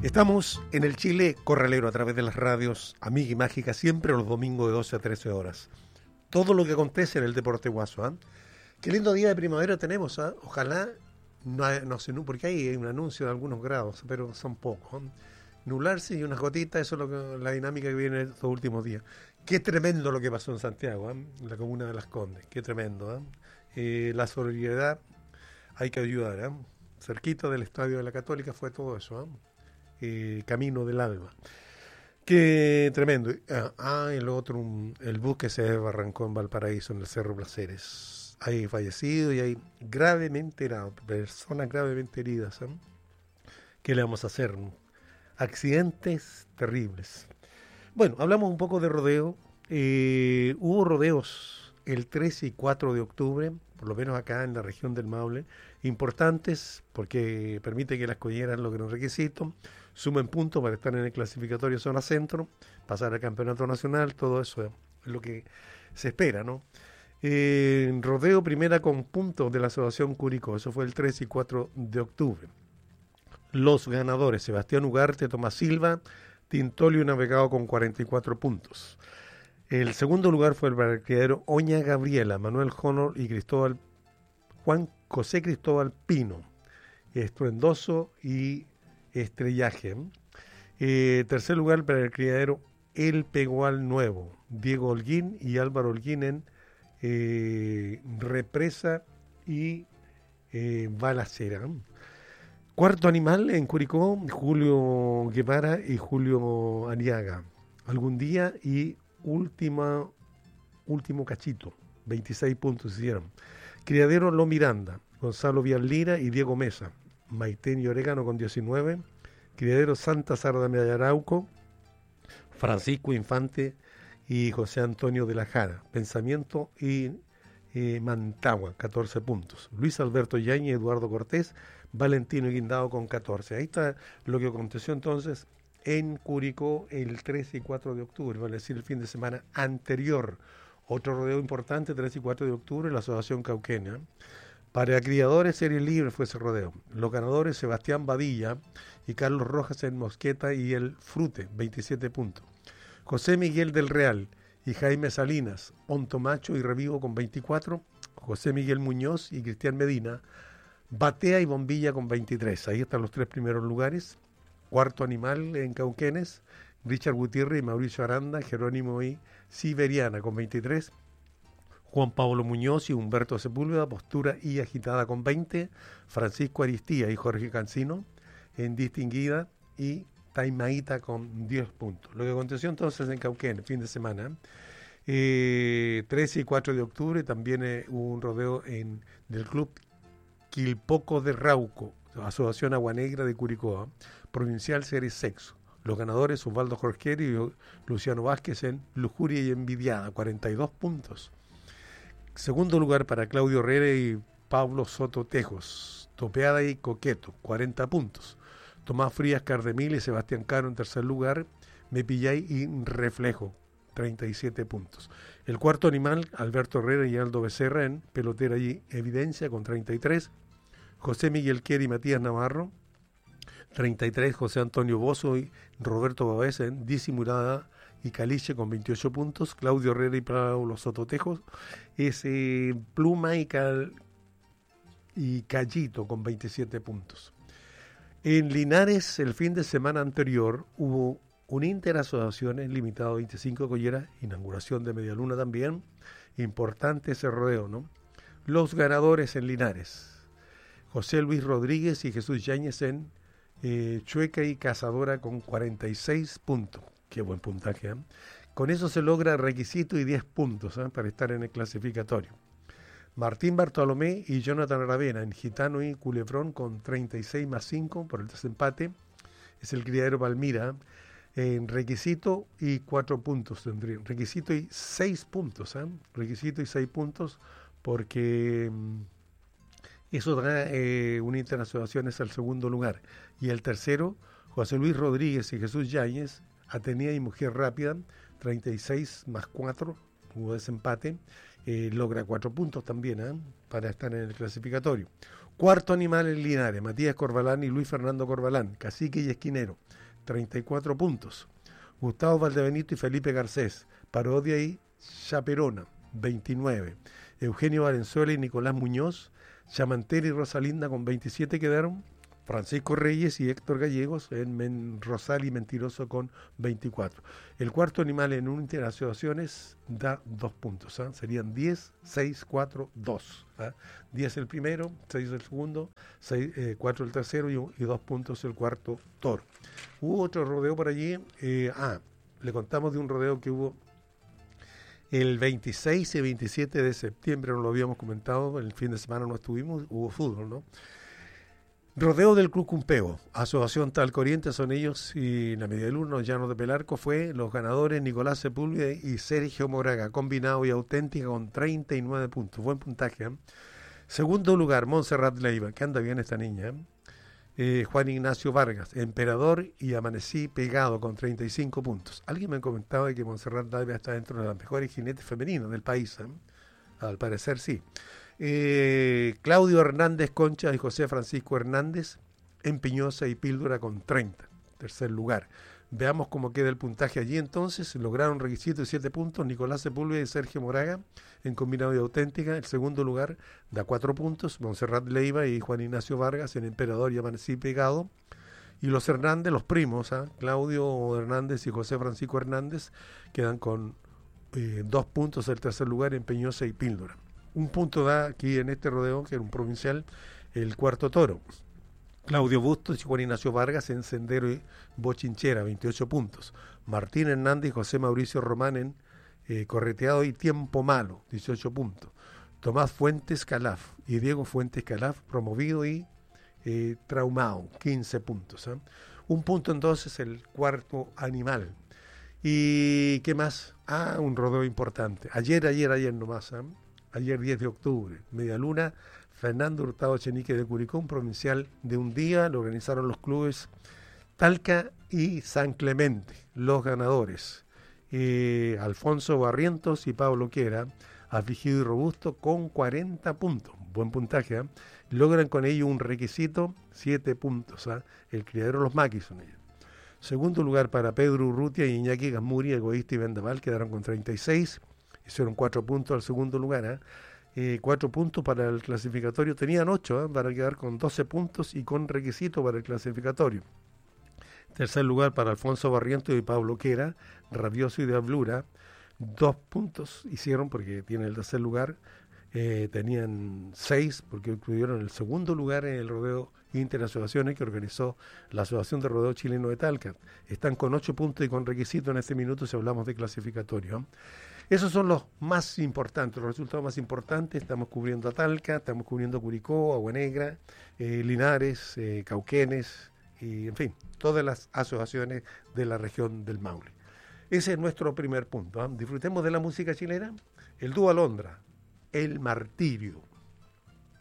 Estamos en el Chile Corralero a través de las radios Amiga y Mágica, siempre los domingos de 12 a 13 horas. Todo lo que acontece en el deporte guaso. ¿Eh? Qué lindo día de primavera tenemos. ¿Eh? Ojalá, no sé, porque hay un anuncio de algunos grados, pero son pocos. ¿Eh? Nublarse y unas gotitas, eso es la dinámica que viene estos últimos días. Qué tremendo lo que pasó en Santiago, en la comuna de Las Condes. Qué tremendo. La solidaridad hay que ayudar. Cerquita del estadio de la Católica fue todo eso. Camino del Alba. Qué tremendo. El otro, el bus que se arrancó en Valparaíso, en el Cerro Placeres. Hay fallecidos y hay gravemente personas gravemente heridas. ¿Qué le vamos a hacer? Accidentes terribles. Bueno, hablamos un poco de rodeo. Hubo rodeos el 13 y 4 de octubre, por lo menos acá en la región del Maule, importantes porque permite que las colleras logren requisitos, sumen puntos para estar en el clasificatorio zona centro, pasar al campeonato nacional, todo eso es lo que se espera, ¿no? Rodeo primera con puntos de la Asociación Curicó, eso fue el 13 y 4 de octubre. Los ganadores, Sebastián Ugarte, Tomás Silva, Tintolio Navegado con 44 puntos. El segundo lugar fue el criadero Oña Gabriela, Manuel Honor y Juan José Cristóbal Pino. Estruendoso y Estrellaje. Tercer lugar para el criadero El Pegual Nuevo, Diego Holguín y Álvaro Holguín en Represa y Balacera. Cuarto animal en Curicó, Julio Guevara y Julio Ariaga. Algún día y último cachito, 26 puntos hicieron. Criadero Lo Miranda, Gonzalo Viallira y Diego Mesa. Maitén y Orégano con 19. Criadero Santa Sarda de Arauco, Francisco Infante y José Antonio de la Jara. Pensamiento y Mantagua, 14 puntos. Luis Alberto Yañez y Eduardo Cortés, Valentino Guindado con 14. Ahí está lo que aconteció entonces en Curicó el 13 y 4 de octubre, vale decir el fin de semana anterior. Otro rodeo importante, 13 y 4 de octubre, la Asociación Cauqueña. Para criadores, serie libre fue ese rodeo. Los ganadores, Sebastián Badilla y Carlos Rojas en Mosqueta y el Frute, 27 puntos. José Miguel del Real y Jaime Salinas, Honto Macho y Revivo con 24. José Miguel Muñoz y Cristian Medina, Batea y Bombilla con 23. Ahí están los tres primeros lugares. Cuarto animal en Cauquenes, Richard Gutiérrez y Mauricio Aranda, Jerónimo y Siberiana con 23. Juan Pablo Muñoz y Humberto Sepúlveda, Postura y Agitada con 20. Francisco Aristía y Jorge Cancino en Distinguida y Taimaíta con 10 puntos. Lo que aconteció entonces en Cauquenes, fin de semana. 13 y 4 de octubre también hubo un rodeo del club Quilpoco de Rauco, Asociación Agua Negra de Curicó, Provincial Serie Sexo. Los ganadores, Osvaldo Jorgeri y Luciano Vázquez en Lujuria y Envidiada, 42 puntos. Segundo lugar para Claudio Herrera y Pablo Soto Tejos, Topeada y Coqueto, 40 puntos. Tomás Frías Cardemil y Sebastián Caro en tercer lugar, Mepillay y Reflejo, 37 puntos. El cuarto animal, Alberto Herrera y Aldo Becerra en Pelotera y Evidencia con 33. José Miguel Quier y Matías Navarro, 33. José Antonio Bozo y Roberto Babés en Disimulada y Caliche con 28 puntos. Claudio Herrera y Pablo Sototejos es Pluma y Callito con 27 puntos. En Linares, el fin de semana anterior, hubo un Interasociaciones limitado a 25 colleras, inauguración de Medialuna también. Importante ese rodeo, ¿no? Los ganadores en Linares, José Luis Rodríguez y Jesús Yáñez en Chueca y Cazadora con 46 puntos. Qué buen puntaje, ¿eh? Con eso se logra requisito y 10 puntos para estar en el clasificatorio. Martín Bartolomé y Jonathan Aravena en Gitano y Culebrón con 36 más 5 por el desempate. Es el criadero Palmira en requisito y 4 puntos tendría. Requisito y 6 puntos. Requisito y 6 puntos porque eso da un Interasociaciones al segundo lugar. Y el tercero, José Luis Rodríguez y Jesús Yáñez, Atenea y Mujer Rápida, 36 más 4, hubo desempate. Logra 4 puntos también para estar en el clasificatorio. Cuarto animal en Linares, Matías Corbalán y Luis Fernando Corbalán, cacique y esquinero, 34 puntos. Gustavo Valdebenito y Felipe Garcés, Parodia y Chaperona, 29. Eugenio Valenzuela y Nicolás Muñoz, Chamantera y Rosalinda con 27 quedaron. Francisco Reyes y Héctor Gallegos en Rosal y Mentiroso con 24. El cuarto animal en interacciones da 2 puntos. Serían 10, 6, 4, 2. 10 el primero, 6 el segundo, 4 el tercero y 2 puntos el cuarto toro. Hubo otro rodeo por allí. Le contamos de un rodeo que hubo el 26 y 27 de septiembre, no lo habíamos comentado, el fin de semana no estuvimos, hubo fútbol, ¿no? Rodeo del Club Cumpeo, Asociación Talco Oriente, son ellos, y la media luna, los Llanos de Pelarco, fue los ganadores Nicolás Sepúlveda y Sergio Moraga, combinado y auténtica con 39 puntos, buen puntaje. Segundo lugar, Montserrat Leiva, que anda bien esta niña. Juan Ignacio Vargas, Emperador y Amanecí Pegado con 35 puntos. Alguien me comentaba que Montserrat Leiva está dentro de las mejores jinetes femeninas del país, al parecer sí. Claudio Hernández Concha y José Francisco Hernández, Empeñosa y Píldora con 30, tercer lugar. Veamos cómo queda el puntaje allí entonces. Lograron requisito de 7 puntos Nicolás Sepúlveda y Sergio Moraga en combinado y auténtica. El segundo lugar da 4 puntos Montserrat Leiva y Juan Ignacio Vargas en Emperador y Amanecí Pegado. Y los Hernández, los primos, Claudio Hernández y José Francisco Hernández, quedan con 2 puntos el tercer lugar Empeñosa y Píldora. Un punto da aquí en este rodeo, que era un provincial, el cuarto toro. Claudio Bustos y Juan Ignacio Vargas en Sendero y Bochinchera, 28 puntos. Martín Hernández y José Mauricio Román en Correteado y Tiempo Malo, 18 puntos. Tomás Fuentes Calaf y Diego Fuentes Calaf, promovido y traumado, 15 puntos. Un punto entonces el cuarto animal. ¿Y qué más? Un rodeo importante. Ayer nomás, ayer 10 de octubre, media luna, Fernando Hurtado Chenique de Curicó, un provincial de un día, lo organizaron los clubes Talca y San Clemente, los ganadores. Alfonso Barrientos y Pablo Quiera, afligido y robusto, con 40 puntos, buen puntaje, logran con ello un requisito, 7 puntos, el criadero Los Maquis son ellos. Segundo lugar para Pedro Urrutia y Iñaki Gasmuri, Egoísta y Vendaval, quedaron con 36, hicieron 4 puntos al segundo lugar, 4 puntos para el clasificatorio, tenían 8 para quedar con 12 puntos y con requisito para el clasificatorio. Tercer lugar para Alfonso Barrientos y Pablo Quera, Rabioso y de Hablura, 2 puntos hicieron porque tienen el tercer lugar, tenían 6 porque incluyeron el segundo lugar en el rodeo Interasociaciones que organizó la Asociación de Rodeo Chileno de Talca. Están con 8 puntos y con requisito en este minuto si hablamos de clasificatorio. Esos son los más importantes, los resultados más importantes. Estamos cubriendo a Talca, estamos cubriendo Curicó, Agua Negra, Linares, Cauquenes, y en fin, todas las asociaciones de la región del Maule. Ese es nuestro primer punto. Disfrutemos de la música chilena. El dúo Alondra, El Martirio.